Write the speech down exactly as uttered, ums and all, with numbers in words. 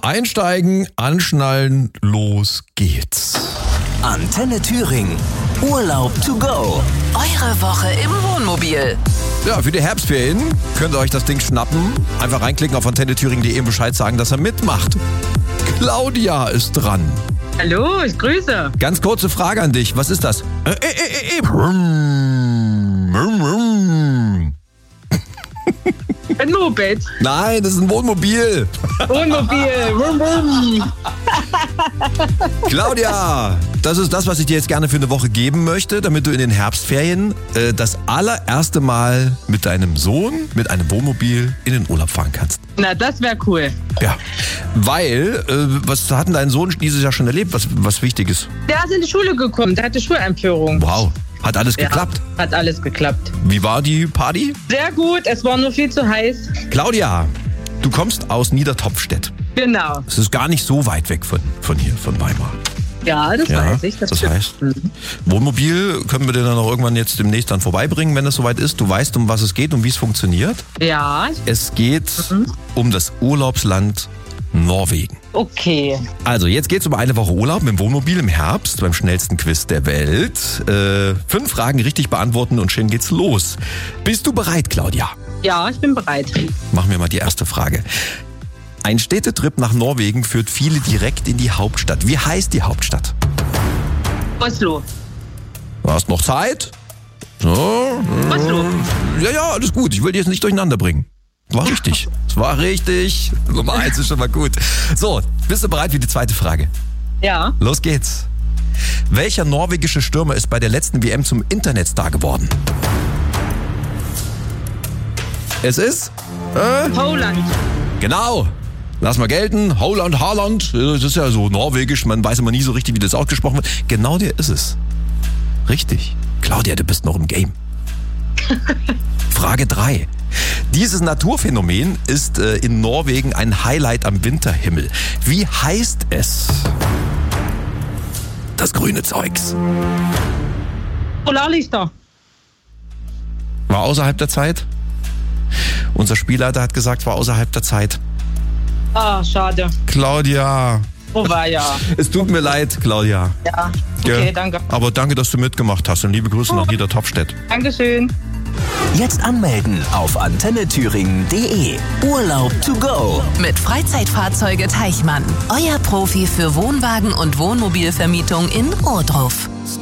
Einsteigen, anschnallen, los geht's. Antenne Thüringen. Urlaub to go. Eure Woche im Wohnmobil. Ja, für die Herbstferien könnt ihr euch das Ding schnappen. Einfach reinklicken auf antenne thüringen punkt de und Bescheid sagen, dass er mitmacht. Claudia ist dran. Hallo, ich grüße. Ganz kurze Frage an dich. Was ist das? Äh, äh, äh, äh. Brum, brum, brum. Ein Moped. Nein, das ist ein Wohnmobil. Wohnmobil. Wum, wum. Claudia, das ist das, was ich dir jetzt gerne für eine Woche geben möchte, damit du in den Herbstferien äh, das allererste Mal mit deinem Sohn, mit einem Wohnmobil in den Urlaub fahren kannst. Na, das wäre cool. Ja, weil, äh, was hat denn dein Sohn dieses Jahr schon erlebt, was, was wichtig ist? Der ist in die Schule gekommen, der hatte Schuleinführung. Wow, hat alles Ja, geklappt. Hat alles geklappt. Wie war die Party? Sehr gut, es war nur viel zu heiß. Claudia, du kommst aus Niedertopfstedt. Genau. Es ist gar nicht so weit weg von, von hier, von Weimar. Ja, das Ja, weiß ich. Das, das stimmt. heißt, Mhm. Wohnmobil können wir dir dann auch irgendwann jetzt demnächst dann vorbeibringen, wenn es soweit ist. Du weißt, um was es geht und wie es funktioniert. Ja, Es geht Mhm. um das Urlaubsland Norwegen. okay. Also, jetzt geht's um eine Woche Urlaub mit dem Wohnmobil im Herbst beim schnellsten Quiz der Welt. Äh, fünf Fragen richtig beantworten und schon geht's los. Bist du bereit, Claudia? Ja, ich bin bereit. Machen wir mal die erste Frage. Ein Städtetrip nach Norwegen führt viele direkt in die Hauptstadt. Wie heißt die Hauptstadt? Oslo. Du hast noch Zeit? So. Oslo. Ja, ja, alles gut. Ich will dich jetzt nicht durcheinander bringen. War richtig. Es war richtig. Nummer eins ist schon mal gut. So, bist du bereit für die zweite Frage? Ja. Los geht's. Welcher norwegische Stürmer ist bei der letzten W M zum Internetstar geworden? Es ist? Äh? Holland. Genau. Lass mal gelten. Holland, Haaland. Das ist ja so norwegisch. Man weiß immer nie so richtig, wie das ausgesprochen wird. Genau der ist es. Richtig. Claudia, du bist noch im Game. Frage drei. Dieses Naturphänomen ist äh, in Norwegen ein Highlight am Winterhimmel. Wie heißt es? Das grüne Zeugs. Polarlichter. War außerhalb der Zeit? Unser Spielleiter hat gesagt, war außerhalb der Zeit. Ah, schade. Claudia. Oh, war ja. Es tut mir leid, Claudia. Ja. Gell? Okay, danke. Aber danke, dass du mitgemacht hast und liebe Grüße nach Niedertopfstedt. Dankeschön. Jetzt anmelden auf antenne thüringen punkt de. Urlaub to go. Mit Freizeitfahrzeuge Teichmann. Euer Profi für Wohnwagen und Wohnmobilvermietung in Ohrdruf.